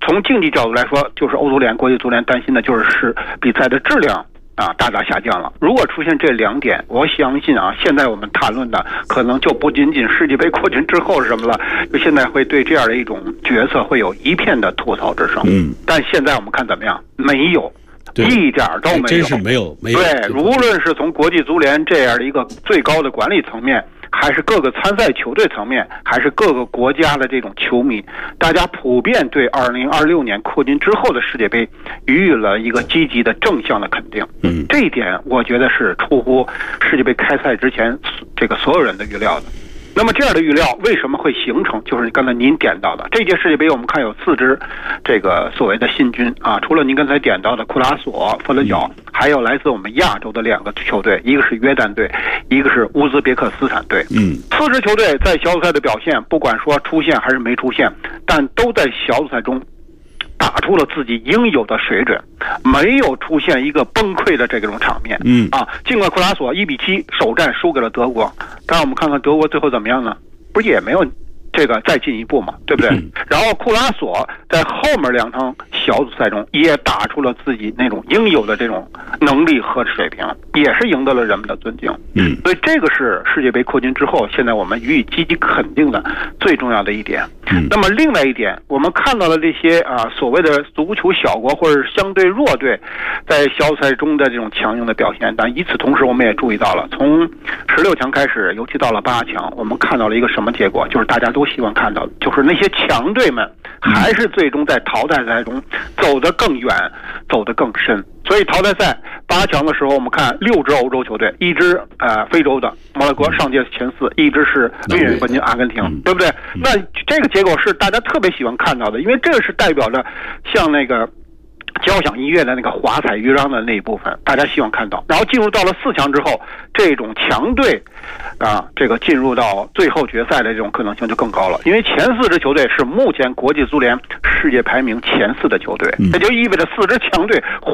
从竞技角度来说，就是欧足联、国际足联担心的就是比赛的质量大大下降了。如果出现这2点，我相信现在我们谈论的可能就不仅仅世界杯扩军之后是什么了，就现在会对这样的一种决策会有一片的吐槽之声。但现在我们看怎么样？没有。一点都没有， 真是没有。 对，无论是从国际足联这样的一个最高的管理层面，还是各个参赛球队层面，还是各个国家的这种球迷，大家普遍对2026年扩军之后的世界杯予以了一个积极的正向的肯定。这一点我觉得是出乎世界杯开赛之前这个所有人的预料的。那么这样的预料为什么会形成？就是刚才您点到的，这届世界杯我们看有4支这个所谓的新军除了您刚才点到的库拉索、佛勒角，还有来自我们亚洲的2个球队，一个是约旦队，一个是乌兹别克斯坦队。4支球队在小组赛的表现，不管说出现还是没出现，但都在小组赛中打出了自己应有的水准，没有出现一个崩溃的这种场面。尽管库拉索1-7首战输给了德国，但我们看看德国最后怎么样呢？不是也没有这个再进一步嘛，对不对？然后库拉索在后面2场小组赛中也打出了自己那种应有的这种能力和水平，也是赢得了人们的尊敬。所以这个是世界杯扩军之后现在我们予以积极肯定的最重要的一点。那么另外一点，我们看到了这些所谓的足球小国或者是相对弱队在小组赛中的这种强硬的表现，但与此同时我们也注意到了，从16强开始，尤其到了8强，我们看到了一个什么结果？就是大家都希望看到的，就是那些强队们还是最终在淘汰赛中走得更远，走得更深。所以淘汰赛8强的时候，我们看6支欧洲球队，1支非洲的摩洛哥上届前4，一支是卫冕冠军阿根廷，对不对？那这个结果是大家特别喜欢看到的，因为这个是代表着像那个交响音乐的那个华彩余章的那一部分，大家希望看到。然后进入到了4强之后，这种强队这个进入到最后决赛的这种可能性就更高了，因为前4支球队是目前国际足联世界排名前4的球队，这就意味着4支强队